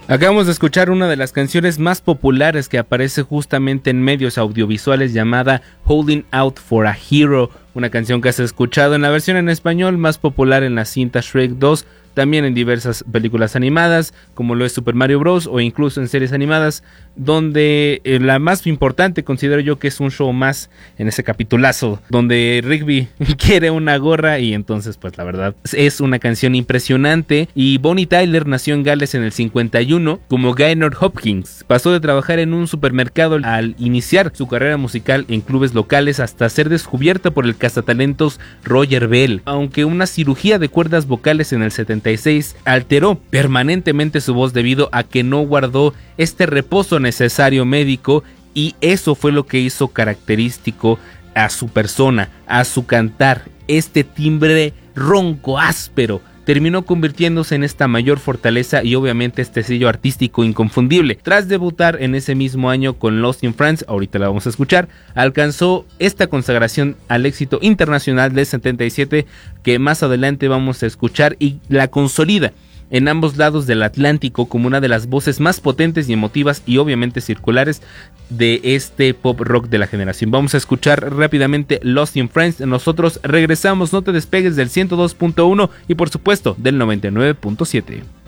Acabamos de escuchar una de las canciones más populares que aparece justamente en medios audiovisuales llamada Holding Out for a Hero, una canción que has escuchado en la versión en español más popular en la cinta Shrek 2, también en diversas películas animadas como lo es Super Mario Bros. O incluso en series animadas, donde la más importante considero yo que es un show más en ese capitulazo donde Rigby quiere una gorra y entonces pues la verdad es una canción impresionante. Y Bonnie Tyler nació en Gales en el 51 como Gaynor Hopkins. Pasó de trabajar en un supermercado al iniciar su carrera musical en clubes locales hasta ser descubierta por el cazatalentos Roger Bell, aunque una cirugía de cuerdas vocales en el 76 alteró permanentemente su voz debido a que no guardó este reposo necesario médico, y eso fue lo que hizo característico a su persona, a su cantar. Este timbre ronco, áspero, terminó convirtiéndose en esta mayor fortaleza y obviamente este sello artístico inconfundible. Tras debutar en ese mismo año con Lost in France, ahorita la vamos a escuchar, alcanzó esta consagración al éxito internacional del 77 que más adelante vamos a escuchar, y la consolida en ambos lados del Atlántico como una de las voces más potentes y emotivas y obviamente circulares de este pop rock de la generación. Vamos a escuchar rápidamente Lost in Friends. Nosotros regresamos, no te despegues del 102.1 y por supuesto del 99.7.